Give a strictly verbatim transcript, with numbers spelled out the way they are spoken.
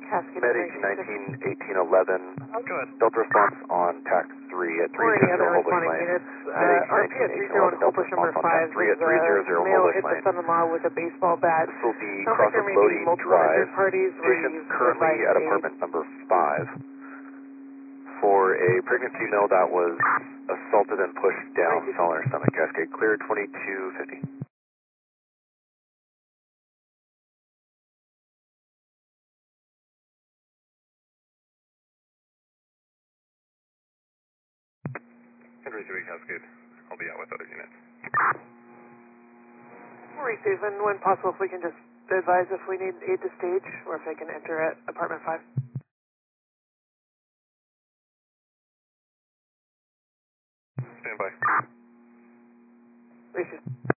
Cascade Med eighteen nineteen, eighteen eleven. Oh, go ahead. Delta response on tax three at Or any other three zero zero Holbush responding Lane. units. Med Uh, R P eighteen at nineteen, three zero one eighteen eleven. Delta Holbush number response on five. tax three This at is three zero a zero male Holbush hit the Lane. son-in-law with a baseball bat. This will be Sounds like cross there of may be Lodi multiple Drive. injured parties where Patient's you've currently advised at aid. apartment number five. For a pregnant female that was assaulted and pushed down, fell on her stomach. Cascade clear, twenty-two fifty. Henry three Cascade. I'll be out with other units. Receive, and when possible, if we can just advise if we need aid to stage, or if they can enter at apartment five. Stand by. Receive.